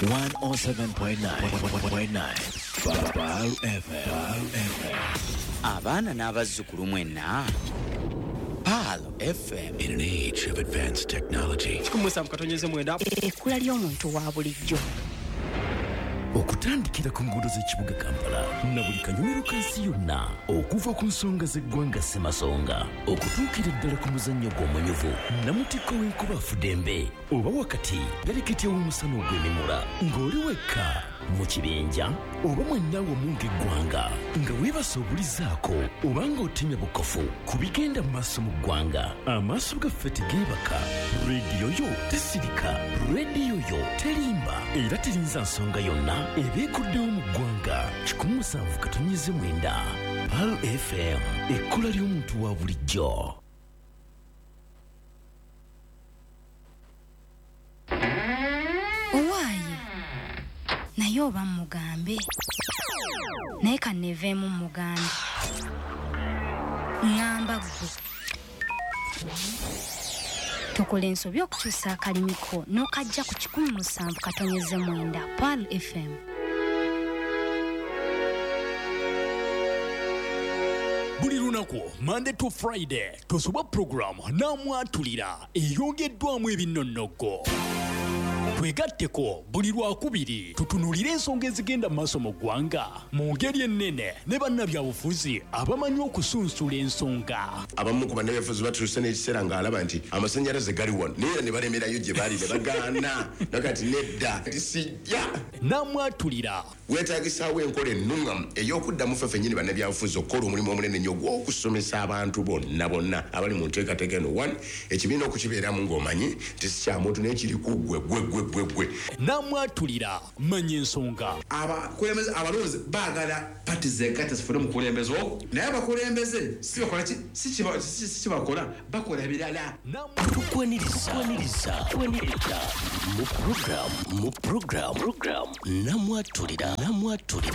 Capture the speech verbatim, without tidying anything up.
one oh seven point nine Baal F M. Abaana n'abazzukulu mwenna Baal F M. In an age of advanced technology, ekkula ly'omuntu wa bulijjo. Okutandikira ku nguudo z'ekibuga Kampala na buli kanyomero kansi yonna okuva ku nsonga z'eggwanga Ssemasonga okutuukira ddala ku muzannyo gw'omanyuvu namutikko w'enkuba Fudembe oba wakati galeketya w'omusana ogw'emimula ng'oli wekka mu kibinja oba mwennawo munga eggwanga nga weebasa obulizaako oba ng'otemya bukofu ku bigenda mu maaso mu ggwanga amaaso gaffe tegeebaka rediyo yo tesirika rediyo yo terimba era terinza nsonga yonna ebeekuddewo mu ggwanga kikumi musanvu katonnyeze mwenda Baal F M ekkula ly'omuntu wa bulijjo. Owaaye naye oba mugambe naye kanneeveemu mugambe ŋŋamba ggwe tukola ensobi okukyusa akalimiko n'okajja ku kikumi musanvu katonyeze mwenda Baal F M. Buli lunaku Monday to Friday tosoba program namwatulira eyongeddwamu ebinnonogo. Twegatteko buli lwakubiri tutunulire ensonga ezigenda mu maaso mu ggwanga mu ngeri ennene ne bannabyabufuzi abamanyi okusunsula ensonga. Abamu ku bannabyabufuzi batuuse n'ekiseera ng'alaba nti amasannyalaze gali wano naye ne balemerayo gye bali ne bagaana nakati nedda tisijja. Namwatulira weetaagisaawo enkola ennungamu ey'okuddamu ffe ffennyini bannabyabufuzi okukola omulimu omunene nnyo gw'okusomesa abantu bonna bonna abali mu nteekateeka eno one ekibiina okukibeeramu ng'omanyi nti si kya muntu n'ekiri ku ggwe ggwe ggwe ggwe ggwe. Namwatulira manya ensonga. Abakulembeze abalonzi baagala pati zenkata zifune mu kulembeze naye abakulembeze si bakola ki si kibakola bakola ebirala. Tukwaniriza tukwaniriza mu program mu program program namwatulira namwatulira